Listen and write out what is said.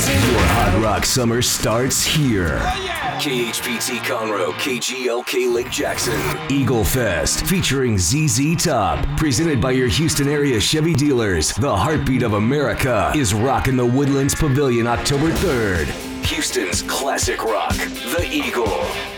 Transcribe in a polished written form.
Your hot rock summer starts here. KHPT Conroe, KGLK Lake Jackson. Eagle Fest featuring ZZ Top. Presented by your Houston area Chevy dealers. The heartbeat of America is rocking the Woodlands Pavilion October 3rd. Houston's classic rock, The Eagle.